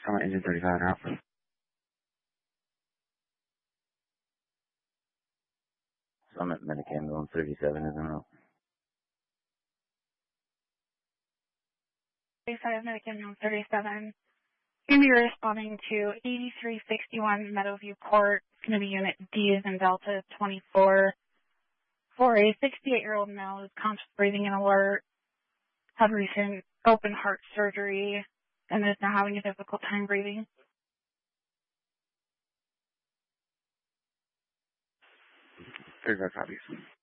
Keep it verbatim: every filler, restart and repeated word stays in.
Summit Engine thirty-five out. Summit Medicam going thirty-seven is en route. thirty-five Medicam going thirty-seven. Going to be responding to eighty-three sixty-one Meadowview Court. It's going to be Unit D as in Delta twenty-four. For a sixty-eight-year-old male who's conscious breathing and alert, had recent open heart surgery, and is now having a difficult time breathing. thirty-five copies.